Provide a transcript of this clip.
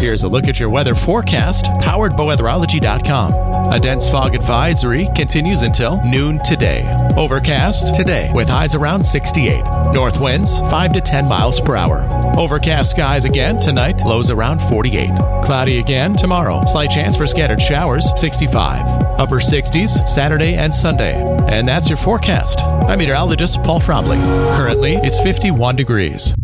Here's a look at your weather forecast, powered by weatherology.com. A dense fog advisory continues until noon today. Overcast today with highs around 68. North winds 5 to 10 miles per hour. Overcast skies again tonight, lows around 48. Cloudy again tomorrow, slight chance for scattered showers, 65. Upper 60s Saturday and Sunday. And that's your forecast. I'm meteorologist Paul Frobley. Currently, it's 51 degrees.